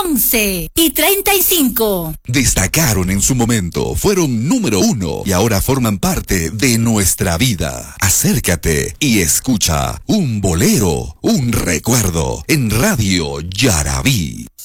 11:35. Destacaron en su momento, fueron número 1 y ahora forman parte de nuestra vida. Acércate y escucha un bolero, un recuerdo en Radio Yarabí.